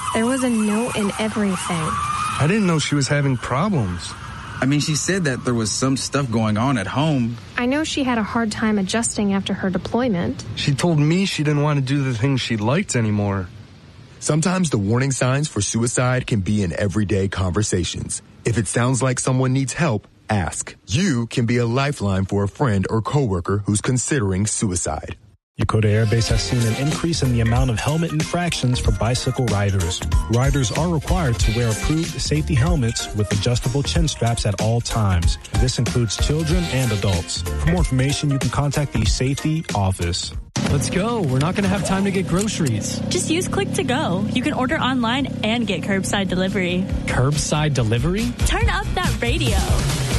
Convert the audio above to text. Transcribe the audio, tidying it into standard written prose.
There was a note in everything. I didn't know she was having problems. I mean, she said that there was some stuff going on at home. I know she had a hard time adjusting after her deployment. She told me she didn't want to do the things she liked anymore. Sometimes the warning signs for suicide can be in everyday conversations. If it sounds like someone needs help, ask. You can be a lifeline for a friend or coworker who's considering suicide. Yokota Air Base has seen an increase in the amount of helmet infractions for bicycle riders. Riders are required to wear approved safety helmets with adjustable chin straps at all times. This includes children and adults. For more information, you can contact the safety office. Let's go. We're not going to have time to get groceries. Just use Click to Go. You can order online and get curbside delivery. Curbside delivery? Turn up that radio.